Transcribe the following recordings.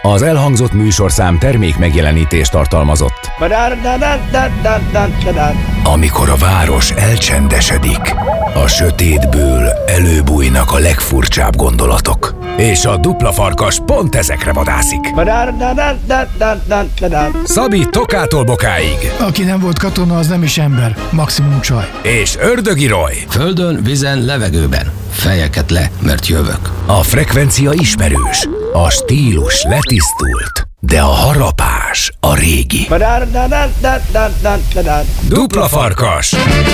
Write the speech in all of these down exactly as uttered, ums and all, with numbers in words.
Az elhangzott műsorszám termék megjelenítést tartalmazott. Amikor a város elcsendesedik, a sötétből előbújnak a legfurcsább gondolatok. És a dupla farkas pont ezekre vadászik. Szabi Tokától Bokáig. Aki nem volt katona, az nem is ember, maximum csaj. És Ördögi Roy. Földön, vízen, levegőben. Fejeket le, mert jövök. A frekvencia ismerős, a stílus letisztult, de a harapás a régi. Dupla farkas.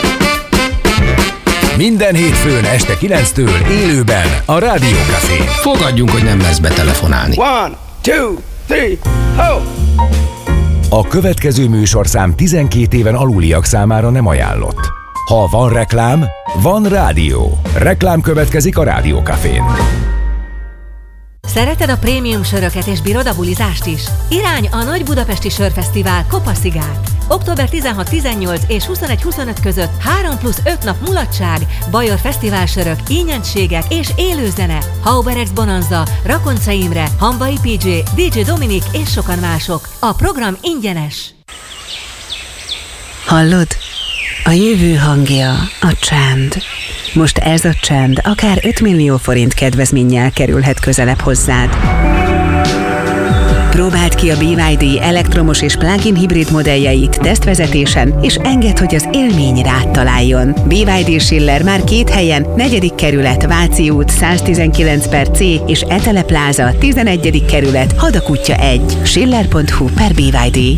Minden hétfőn este kilenctől élőben a Rádió Cafén. Fogadjunk, hogy nem lesz betelefonálni. One, two, three, ho! A következő műsorszám tizenkét éven aluliak számára nem ajánlott. Ha van reklám, van rádió. Reklám következik a Rádió Cafén. Szereted a prémium söröket és bírod a bulizást is? Irány a Nagy Budapesti Sörfesztivál Kopaszigát. október tizenhat-tizennyolc és huszonegy-huszonöt között három plusz öt nap mulatság, Bajor fesztiválsörök, ínyentségek és élőzene. Hauberex Bonanza, Rakonca Imre, Hambai pé dzsé, dé dzsé Dominik és sokan mások. A program ingyenes. Hallod? A jövő hangja a csend. Most ez a csend akár öt millió forint kedvezménnyel kerülhet közelebb hozzád. Próbáld ki a bé vé dé elektromos és plug-in hibrid modelljeit tesztvezetésen, és engedd, hogy az élmény rád találjon. bé vé dé Schiller már két helyen, negyedik kerület, Váci út száztizenkilenc per C és Etele Pláza, tizenegyedik kerület, Hadakutya egy. schiller pont hu per bé vé dé.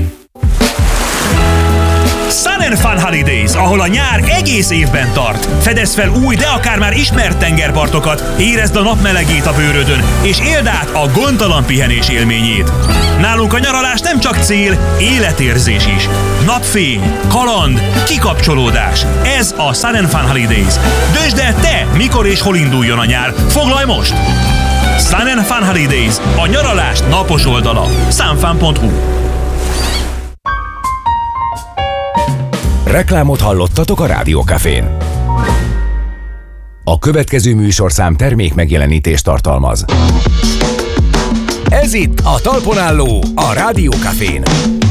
Sun and Fun Holidays, ahol a nyár egész évben tart. Fedezd fel új, de akár már ismert tengerpartokat, érezd a napmelegét a bőrödön, és éld át a gondtalan pihenés élményét. Nálunk a nyaralás nem csak cél, életérzés is. Napfény, kaland, kikapcsolódás. Ez a Sun and Fun Holidays. Döntsd el te, mikor és hol induljon a nyár. Foglalj most! Sun and Fun Holidays, a nyaralás napos oldala. sunfun pont hu. Reklámot hallottatok a Rádió Cafén. A következő műsorszám termék megjelenítést tartalmaz. Ez itt a talpon álló, a Rádió Cafén.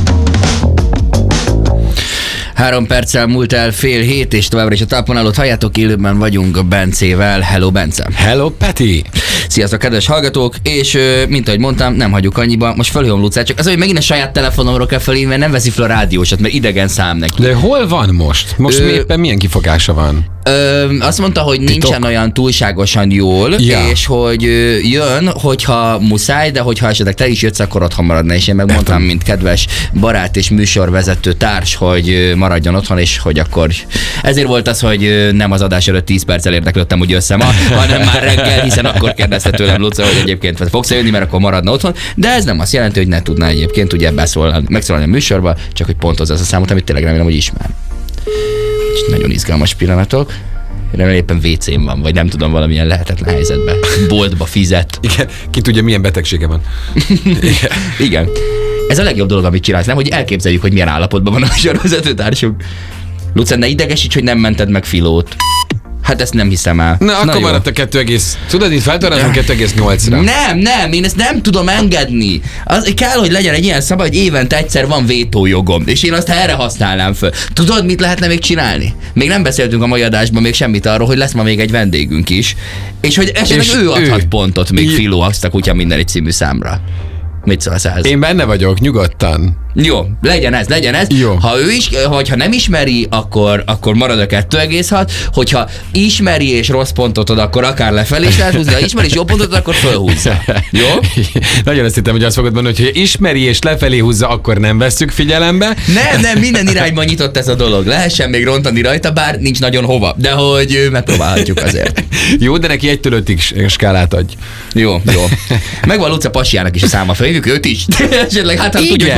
Három perccel múlt el fél hét, és továbbra is a talpon állót halljátok, élőben vagyunk a Bencével. Hello, Bence! Hello, Peti! Sziasztok, kedves hallgatók, és mint ahogy mondtam, nem hagyjuk annyiba, most felhívom Lucát, csak az, hogy megint a saját telefonomról kell felhívni, mert nem veszi fel a rádiósat, mert idegen szám neki. De hol van most? Most Ö... éppen milyen kifogása van? Ö, azt mondta, hogy Titok. nincsen olyan túlságosan jól, ja. és hogy jön, hogyha muszáj, de hogyha esetleg te is jössz, akkor otthon maradna, és én megmondtam, mint kedves barát és műsorvezető társ, hogy maradjon otthon, és hogy akkor ezért volt az, hogy nem az adás előtt tíz perccel érdeklődtem, hogy jössz ma, hanem már reggel, hiszen akkor kérdezte tőlem Luca, hogy egyébként fogsz jönni, mert akkor maradna otthon, de ez nem azt jelenti, hogy ne tudná egyébként ugye beszólni, megszólalni a műsorba, csak hogy pontozza az a számot, amit tényleg remélem, hogy ismer. Nagyon izgalmas pillanatok. Remélem éppen vécén van, vagy nem tudom, valamilyen lehetetlen helyzetben. Boltba fizet. Igen, ki tudja, milyen betegsége van. Igen. Igen. Ez a legjobb dolog, amit csinálsz, nem? Hogy elképzeljük, hogy milyen állapotban van a műsorvezetőtársunk. Luca, ne idegesíts, hogy nem mented meg Filót. Hát ezt nem hiszem el. Na, akkor maradt a kettő egész. Tudod, itt feltarálom kettő egész nyolcra. Nem, nem, én ezt nem tudom engedni. Az kell, hogy legyen egy ilyen szabály, hogy évente egyszer van vétójogom, és én azt erre használnám föl. Tudod, mit lehetne még csinálni? Még nem beszéltünk a mai adásban még semmit arról, hogy lesz ma még egy vendégünk is, és hogy esetleg és ő adhat ő. pontot még Filó azt a Kutya Mindenit című számra. Mit szólsz ehhez? Én benne vagyok, nyugodtan. Jó, legyen ez, legyen ez. Jó. Ha ő is, hogyha nem ismeri, akkor, akkor marad a kettő egész hat. Hogyha ismeri és rossz pontot ad, akkor akár lefelé is lehet húzni. Ha ismeri és jó pontot ad, akkor fölhúzza. Jó? Nagyon azt hittem, hogy azt fogod mondani, hogy ha ismeri és lefelé húzza, akkor nem vesszük figyelembe. Nem, nem, minden irányban nyitott ez a dolog. Lehessen még rontani rajta, bár nincs nagyon hova. De hogy megpróbálhatjuk azért. Jó, de neki egytől ötig skálát adj. Jó, jó. Megvan Luca Pasiának is a száma, felhívjuk őt is. Esetleg hát, ha tudjuk, hol van Luca.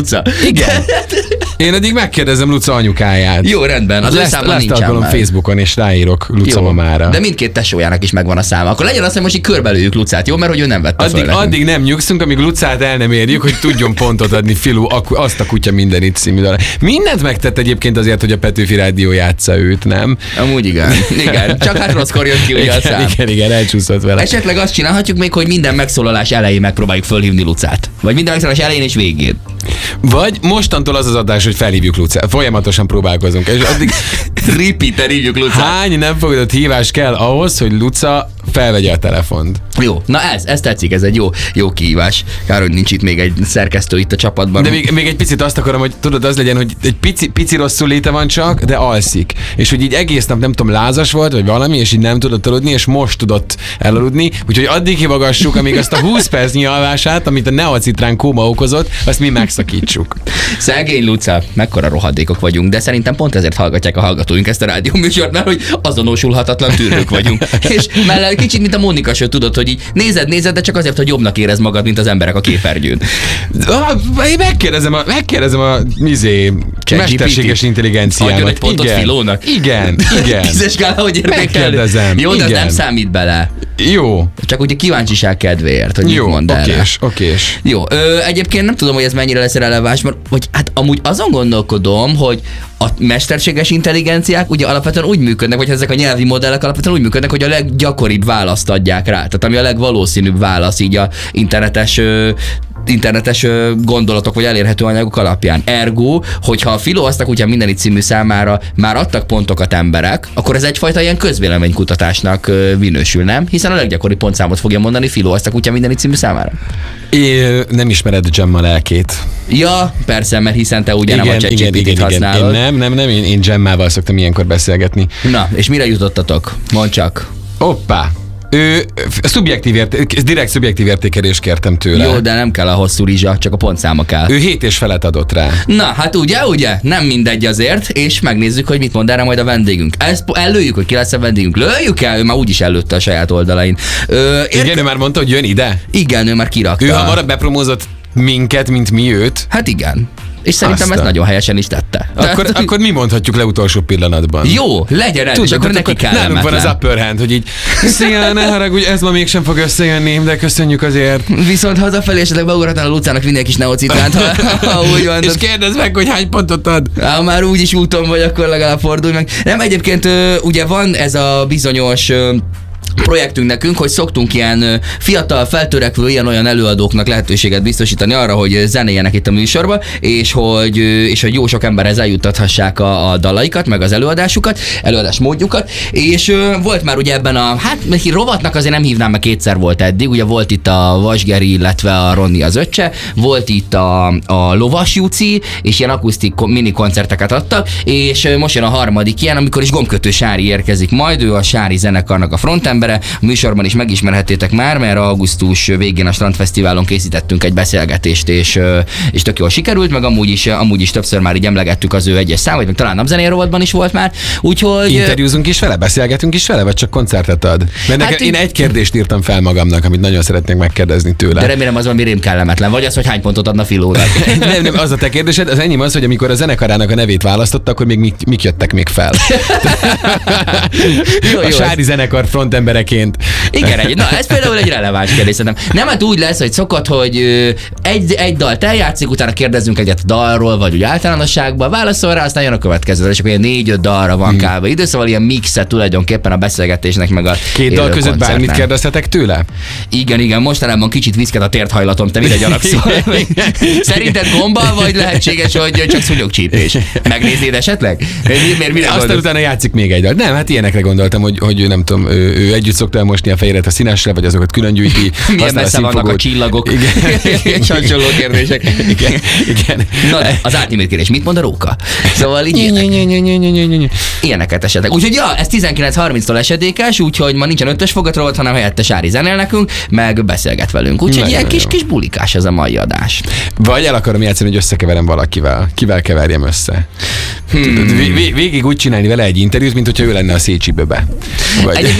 Luca. Igen. Én eddig megkérdezem Luca anyukáját. Jó, rendben. Az lesz, lesz alkalom Facebookon, és ráírok Luca mamára. De mindkét tesójának is megvan a száma. Akkor legyen azt, hogy most így körbelőjük Lucát, jó? Mert hogy ő nem vette addig, fel. Addig nem nyugszunk, amíg Lucát el nem érjük, hogy tudjon pontot adni Filú, azt a Kutya Mindenit című dal. Mindent megtett egyébként azért, hogy a Petőfi Rádió játsza őt, nem? Amúgy igen. Igen. Csak hát rosszkor jött ki ugye a szám. Igen, igen, elcsúszott vele. Esetleg azt csinálhatjuk még, hogy minden megszólalás elején megpróbáljuk fölhívni Lucát. Vagy minden megszólalás elején és végén. Vagy mostantól az az adás, hogy felhívjuk Lucát. Folyamatosan próbálkozunk. És addig repeater hívjuk Lucát. Hány nem fogadott hívás kell ahhoz, hogy Luca felvegye a telefont? Jó, na ez, ez tetszik, ez egy jó, jó kihívás. Kár, hogy nincs itt még egy szerkesztő itt a csapatban. De még, még egy picit azt akarom, hogy tudod, az legyen, hogy egy pici, pici rosszul léte van csak, de alszik. És hogy így egész nap nem tudom, lázas volt, vagy valami, és így nem tudott aludni, és most tudott elaludni. Úgyhogy addig hivagassuk, amíg azt a húsz percnyi alvását, amit a neocitrán kóma okozott, azt mi megszakítsuk. Szegény Luca, mekkora rohadékok vagyunk, de szerintem pont ezért hallgatják a hallgatóink ezt a rádióműsort, mert hogy azonosulhatatlan tűrők vagyunk. És mellett kicsit, mint a Mónika Show, tudod, hogy így nézed, nézed, de csak azért, hogy jobbnak érez magad, mint az emberek a képernyőn. Én megkérdezem a, megkérdezem a mizé, mesterséges intelligenciámat. Adjon egy pontot igen. Filónak. Igen, igen. Tízes skála, hogy értékelő. Jó, de az nem számít bele. Jó. Csak ugye kíváncsiság kedvéért, hogy jó, mit mond erre. okés, okés. Jó, ö, egyébként nem tudom, hogy ez mennyire lesz releváns, mert hogy hát amúgy azon gondolkodom, hogy a mesterséges intelligenciák ugye alapvetően úgy működnek, vagy ezek a nyelvi modellek alapvetően úgy működnek, hogy a leggyakoribb választ adják rá. Tehát ami a legvalószínűbb válasz így a internetes ö, internetes gondolatok vagy elérhető anyagok alapján. Ergo, hogyha a Filó azt a Kutya Mindenit című számára már adtak pontokat emberek, akkor ez egyfajta ilyen közvéleménykutatásnak minősül, nem? Hiszen a leggyakoribb pontszámot fogja mondani Filó azt a Kutya Mindenit című számára. É, nem ismered Gemma lelkét. Ja, persze, mert hiszen te ugye igen, nem a ChatGPT-t használod. Én nem, nem, nem, én, én Gemmával szoktam ilyenkor beszélgetni. Na, és mire jutottatok? Mondd csak. Hoppá! Ő szubjektív érté- direkt szubjektív értékelést kértem tőle. Jó, de nem kell a hosszú rizsa, csak a pontszáma kell. Ő hét és felet adott rá. Na, hát ugye, ugye? Nem mindegy azért, és megnézzük, hogy mit mond erre majd a vendégünk. Ezt előjük, hogy ki lesz a vendégünk. Lőjük el, ő már úgyis előtte a saját oldalain. Ö, érke... Igen, ő már mondta, hogy jön ide? Igen, ő már kirakta. Ő hamarabb bepromózott minket, mint mi őt? Hát igen. És szerintem Aztán. ezt nagyon helyesen is tette. Akkor, Tehát, akkor mi mondhatjuk le utolsó pillanatban? Jó, legyen ez, és akkor neki kellemetlen. Nálunk van az upper hand, hogy így szia, ne haragudj, ez ma mégsem fog összejönni, de köszönjük azért. Viszont hazafelé esetleg beugratnál a Lucának vinnél kis neocitránt, ha, ha úgy van. És kérdezd meg, hogy hány pontot ad. Ha már úgyis úton vagy, akkor legalább fordulj meg. Nem, egyébként ugye van ez a bizonyos projektünk nekünk, hogy szoktunk ilyen fiatal, feltörekvő, ilyen-olyan előadóknak lehetőséget biztosítani arra, hogy zenéljenek itt a műsorba, és hogy, és hogy jó sok emberhez eljuttathassák a, a dalaikat, meg az előadásukat, előadás módjukat, és uh, volt már ugye ebben a, hát rovatnak azért nem hívnám, meg kétszer volt eddig, ugye volt itt a Vasgeri, illetve a Ronni az öccse, volt itt a, a Lovas Juci, és ilyen akusztik mini koncerteket adtak, és uh, most jön a harmadik ilyen, amikor is Gombkötő Sári érkezik majd, ő a Sári zenekarnak a frontembere. A műsorban is megismerhettétek már, mert augusztus végén a Strandfesztiválon készítettünk egy beszélgetést, és, és tök jól sikerült, meg amúgy is, amúgy is többször már így emlegettük az ő egyes számot, meg talán napzenei rovatban is volt már, úgyhogy... Interjúzunk is vele, beszélgetünk is vele, vagy csak koncertet ad? Mert hát én egy kérdést írtam fel magamnak, amit nagyon szeretnék megkérdezni tőle. De remélem az valami rém kellemetlen, vagy az, hogy hány pontot adna Filónak. nem, nem, az a te kérdésed, az enyém az, hogy amikor a zenekarának a nevét választotta, akkor még mik, mik jöttek még fel. jó, a jó, Sári zenekar frontember embereként. Igen, egy, na ez például egy releváns kérdés szerintem. Nem, hát úgy lesz, hogy szokott, hogy egy, egy dal eljátszik, utána kérdezzünk egyet dalról, vagy úgy általánosságban, válaszol rá, aztán jön a következő, és akkor ilyen négy-öt dalra van hmm. kb. Idő, szóval ilyen mixet tulajdonképpen a beszélgetésnek, meg a két dal között bármit kérdezhetek tőle? Igen, igen, mostanában kicsit viszket a térthajlatom, te mire gyanakszol? Szerinted gomba, vagy lehetséges, hogy csak szúnyogcsípés? Megnéznéd esetleg? Miért, mire aztán utána játszik még egy dal. Nem, hát ilyenekre gondoltam, hogy, hogy nem tudom, ő, ő együtt szokta mosni a fehéret a színesre, vagy azokat külön gyűjti. Milyen messze vannak a csillagok. Igen. Hasonló kérdések. Igen. Igen. Na, az átnyomít kérdés, mit mond a róka? Szóval így ilyenek. Ilyeneket esetleg. Úgyhogy ja, ez tizenkilenc harminctól esedékes, úgyhogy ma nincsen ötös fogatrovat, hanem helyette Sári zenél nekünk, meg beszélget velünk. Úgyhogy nagyon ilyen kis, kis bulikás ez a mai adás. Vagy el akarom játszani, hogy összekeverem valakivel. Kivel keverjem össze? Hmm. Vé- végig úgy csinálni vele egy interjút, mint hogyha ő lenne a Szécsi Böbe. Vagy... Egyébként ez, te-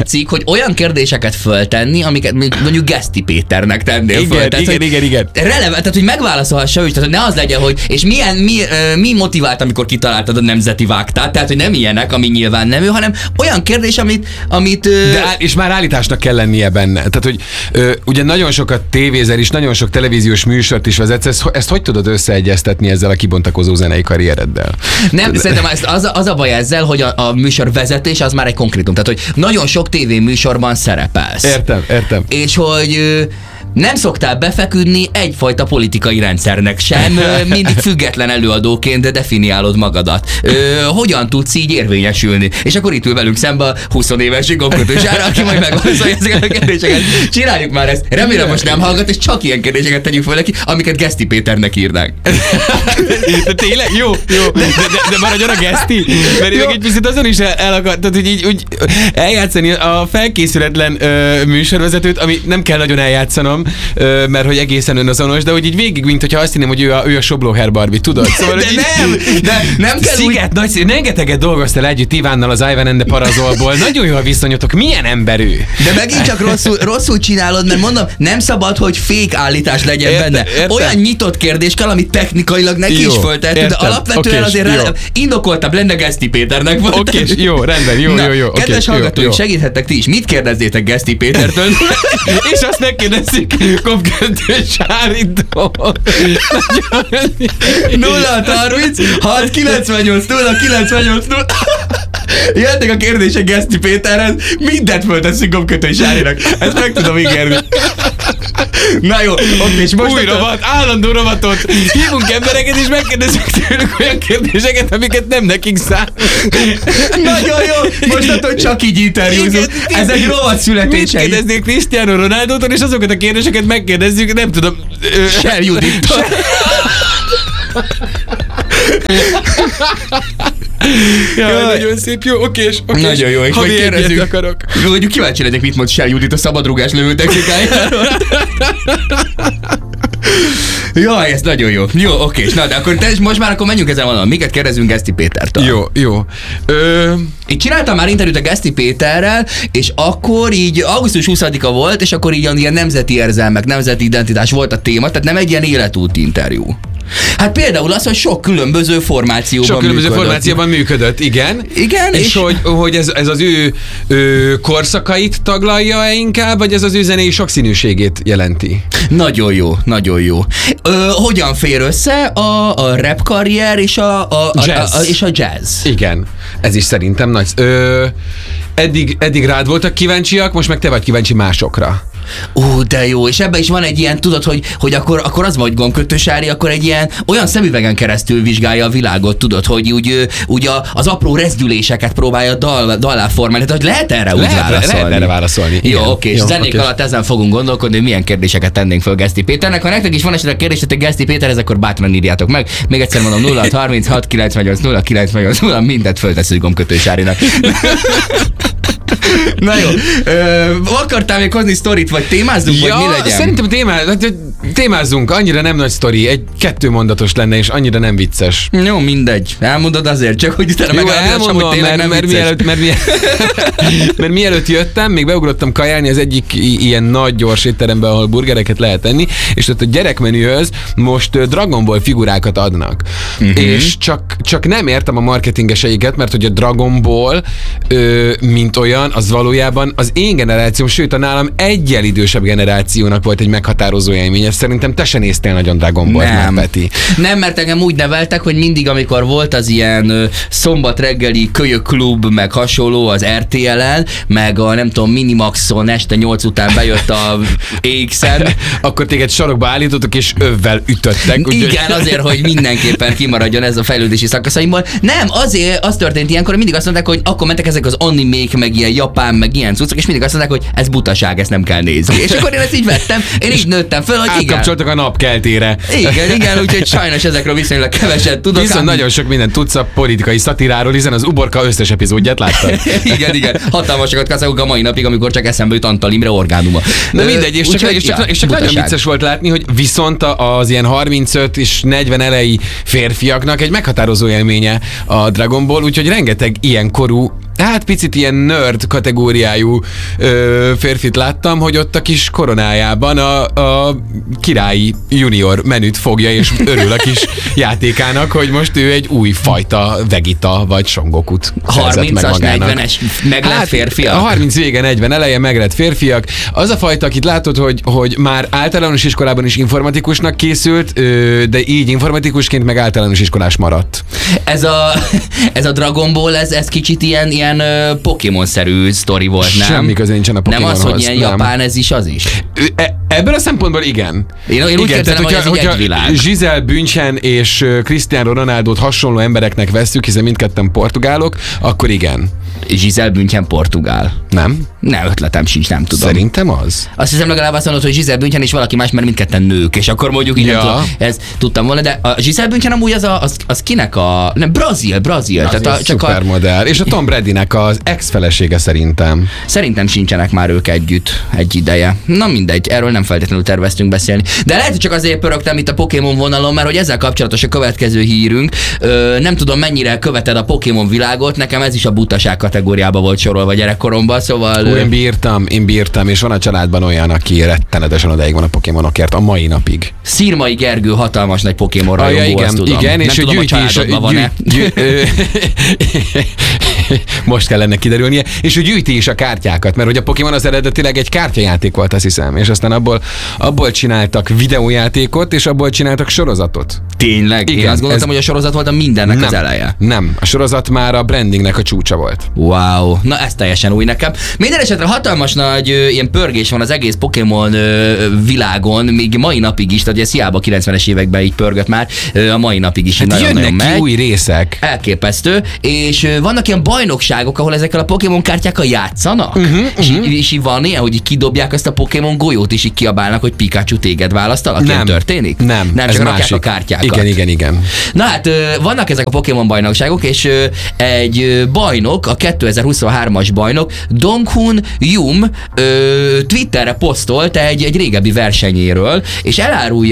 tetszik, hogy olyan kérdéseket föltenni, amiket mondjuk Geszti Péternek tennél igen, föl. Tehát, igen, igen, igen. Releve, tehát, hogy megválaszolhassa ő is, tehát, hogy ne az legyen, hogy és milyen, mi, mi motivált, amikor kitaláltad a nemzeti vágtát, tehát, hogy nem ilyenek, ami nyilván nem ő, hanem olyan kérdés, amit... amit De áll, és már állításnak kell lennie benne. Tehát, hogy ö, ugye nagyon sokat tévézel is, nagyon sok televíziós műsort is vezetsz, ezt, ezt hogy tudod összeegyeztetni ezzel a kibontakozó zenei karriereddel? Nem, de... szerintem ez, az, az a baj ezzel, hogy a, a műsor vezetés az már egy konkrétum. Tehát, hogy nagyon sok tévéműsorban szerepelsz. Értem, értem. És hogy... nem szoktál befeküdni egyfajta politikai rendszernek sem, mindig független előadóként definiálod magadat. Ö, hogyan tudsz így érvényesülni? És akkor itt ül velünk szembe a húsz éves Zsigomkötős Ára, aki majd megválaszolja ezeket a kérdéseket. Csináljuk már ezt. Remélem most nem hallgat, és csak ilyen kérdéseket tegyünk fel neki, amiket Geszti Péternek írnánk. De tényleg? Jó, jó. De, de, de maradjon a Geszti? Mert én egy picit azon is el, el akar, tehát, hogy így úgy eljátszani a felkészületlen ö, műsorvezetőt, ami nem kell nagyon eljátszanom, Ö, mert hogy egészen önazonos, de hogy így végig, mint hogyha azt hinném, hogy ő a, ő a Soblóher Barbie, tudod? Szóval, de nem, így, de nem kell Sziget, úgy... nagy, rengeteget dolgoztál együtt Ivánnal az Ivan and the Parazolból, nagyon jó a viszonyotok, milyen ember ő? De megint csak rosszul, rosszul csinálod, mert mondom, nem szabad, hogy fake állítás legyen érte, benne. Érte. Olyan nyitott kérdés kell, amit technikailag neki jó, is föltehető, de alapvetően okay, azért rá, indokoltabb lenne Geszti Péternek volt. Oké, okay, jó, rendben, jó, Na, jó, jó. Kedves okay, hallgatóink, segíthettek ti is. Mit kérdezzétek Geszti Pétertől? És azt megkérdezzük Kopkötős Árintól. nulla harminc hat kilencvennyolc nulla kilencvennyolc nulla Jöttek a kérdések Geszti Péterhez, mindent föltesszük Kopkötős Árinak. Ezt meg tudom ígérni. Na jó, oké, és most... Új rovat, állandó rovatot. Hívunk embereket, és megkérdezzük tőlük olyan kérdéseket, amiket nem nekik szám. Nagyon jó, most attól csak így interjúzunk. Ez egy rovat születései. Mit kérdeznék Cristiano Ronaldótól, és azokat a kérdéseket megkérdezzük, nem tudom... Sel Judittól. Jaj, nagyon szép, jó, okés, okés. Nagyon jó, és majd kérdezzük. akarok. Mondjuk kíváncsi legyek, mit mond Sel Judit a szabadrugás lövő technikájáról. Jaj, ez nagyon jó. Jó, oké, na de akkor te most már akkor menjünk ezzel valami. Miket kérdezünk Geszti Pétertől? Jó, jó. Ö... Így csináltam már interjút a Geszti Péterrel, és akkor így augusztus huszadika volt, és akkor így ilyen nemzeti érzelmek, nemzeti identitás volt a téma, tehát nem egy ilyen életút interjú. Hát például az, hogy sok különböző formációban Sok különböző működött. formációban működött, igen. Igen, és, és hogy, hogy ez, ez az ő, ő korszakait taglalja inkább, vagy ez az ő zenei sokszínűségét jelenti? Nagyon jó, nagyon jó. Ö, hogyan fér össze a, a rap karrier és a, a, a, jazz. a, a, és a jazz? Igen, ez is szerintem nagy. Ö, eddig, eddig rád voltak kíváncsiak, most meg te vagy kíváncsi másokra. Ú, de jó, és ebben is van egy ilyen, tudod, hogy, hogy akkor, akkor az vagy Gomkötős Ári, akkor egy ilyen olyan szemüvegen keresztül vizsgálja a világot, tudod, hogy úgy, úgy a, az apró rezdüléseket próbálja dal, dallá formálni, tehát hogy lehet erre úgy lehet, válaszolni. Lehet erre válaszolni. Jó, oké, és zenék oké. alatt ezen fogunk gondolkodni, hogy milyen kérdéseket tennénk föl Geszti Péternek. Ha nektek is van esetleg kérdésetek Geszti Péterhez, akkor bátran írjátok meg. Még egyszer mondom, nulla harminchat kilencvennyolc nulla kilencvennyolc nulla, mindent föltesszük Gomkötős Árinak. Na jó, Ö, akartál még hozni sztorit, vagy témázzunk, ja, vagy mi legyen? Szerintem témá, témázzunk, annyira nem nagy sztori, egy kettő mondatos lenne, és annyira nem vicces. Jó, mindegy. Elmondod azért, csak hogy utána megállapítassam, hogy tényleg nem mert, vicces. mielőtt, mert, mielőtt, mert mielőtt jöttem, még beugrottam kajálni az egyik i- ilyen nagy gyors étteremben, ahol burgereket lehet enni, és ott a gyerekmenühöz most uh, Dragon Ball figurákat adnak. Uh-huh. És csak, csak nem értem a marketingeseiket, mert hogy a Dragon Ball, ö, mint olyan, az valójában az én generációm, sőt a nálam egyel idősebb generációnak volt egy meghatározó élmény. Szerintem te se néztél nagyon Dragon Ball, Nem. Peti. Nem, mert engem úgy neveltek, hogy mindig, amikor volt az ilyen ö, szombat reggeli kölyök klub, meg hasonló az er té el-en, meg a nem tudom, Minimaxon este nyolc után bejött a á iksz-en. Akkor téged sarokba állítottak és övvel ütöttek. Úgy, Igen, azért, hogy mindenképpen kimaradjon ez a fejlődési szakaszaimból. Nem, azért az történt ilyenkor, mindig azt mondták, hogy akkor mentek ezek az animék, meg ilyen japán, meg ilyen cuccok, és mindig azt mondták, hogy ez butaság, ezt nem kell nézni. És akkor én ezt így vettem, én így nőttem föl, hogy igen. Átkapcsoltak a napkeltére. Igen, igen, úgyhogy sajnos ezekről viszonylag keveset tudok. Viszont ám... nagyon sok mindent tudsz a politikai szatiráról, hiszen az Uborka összes epizódját láttad. igen, igen. Hatalmasokat kacagok a mai napig, amikor csak eszembe jut Antal Imre orgánuma. De mindegy, és csak, Úgyhogy, és csak, ja, és csak nagyon vicces volt látni, hogy viszont az ilyen harmincöt és negyven elejé férfiaknak egy meghatározó élménye a Dragon Ball, úgyhogy rengeteg ilyen korú hát picit ilyen nerd kategóriájú ö, férfit láttam, hogy ott a kis koronájában a, a királyi junior menüt fogja, és örül a kis játékának, hogy most ő egy új fajta vegita vagy Songokut szerzett meg harmincas, magának. negyvenes meglett hát, férfiak? A harminc vége, negyven eleje meglett férfiak. Az a fajta, akit látod, hogy, hogy már általános iskolában is informatikusnak készült, de így informatikusként meg általános iskolás maradt. Ez a, ez a Dragon Ball, ez, ez kicsit ilyen, ilyen Pokémon-szerű sztori volt, nem? Semmi köze nincsen a Pokémonhoz. Nem az, hogy ilyen nem. japán, ez is az is? E, ebből a szempontból igen. Én, én igen, úgy képzelem, hogy ez egy egyvilág. Giselle Bündchen és Cristiano Ronaldót hasonló embereknek vesszük, hiszen mindketten portugálok, akkor igen. Giselle Bündchen portugál. Nem? Nem, ötletem sincs, nem tudom. Szerintem az. Azt hiszem legalább azt mondod, hogy Giselle Bündchen és valaki más, mert mindketten nők, és akkor mondjuk így ja. nem tudom, ezt tudtam volna, de a Giselle Bündchen amúgy az, a, az, az kinek a... Nem, Brazil, Brazil. Brazil tehát a, csak szupermodell. A... És a Tom Bradynek az ex-felesége szerintem. Szerintem sincsenek már ők együtt egy ideje. Na mindegy, erről nem feltétlenül terveztünk beszélni. De lehet, hogy csak azért pörögtem itt a Pokémon vonalon, mert hogy ezzel kapcsolatos a következő hírünk. Ö, nem tudom, mennyire követed a Pokémon világot, nekem ez is a butaság kategóriába volt sorolva gyerekkoromban, szóval... Ó, én bírtam, én bírtam, és van a családban olyan, aki rettenetesen odáig van a Pokémonokért a mai napig. Szirmai Gergő hatalmas nagy Pokémon rajongó, ja, igen, azt tudom. igen, nem és tudom, gyűjti a családodban van-e. Gyű, most kell ennek kiderülnie, és ő gyűjti is a kártyákat, mert hogy a Pokémon az eredetileg egy kártyajáték volt, azt hiszem, és aztán abból, abból csináltak videójátékot, és abból csináltak sorozatot. Tényleg? Igen, én azt gondoltam, ez... hogy a sorozat volt a mindennek nem, az eleje. Nem, a sorozat már a brandingnek a csúcsa volt. Wow, na ez teljesen új nekem. Minden esetre hatalmas nagy ö, ilyen pörgés van az egész Pokémon ö, világon, még mai napig is, tehát ugye hiába a kilencvenes években így pörgött már, ö, a mai napig is hát nagyon-nagyon jönnek megy. ki új részek. Elképesztő, és ö, vannak ilyen bajnokságok, ahol ezekkel a Pokémon kártyákkal játszanak, Uh-huh, és, uh-huh. és így van ilyen, hogy így kidobják azt a Pokémon golyót, és így kiabálnak, hogy Pikachu téged választalak, Nem. ilyen történik? Nem, Nem, ez csak másik. rakják a kártyákat. Igen, igen, igen. Na hát vannak ezek a Pokémon bajnokságok, és egy bajnok, a kétezer-huszonhármas bajnok, Dong-hun Yum Twitterre posztolt egy, egy régebbi versenyéről, és elárulja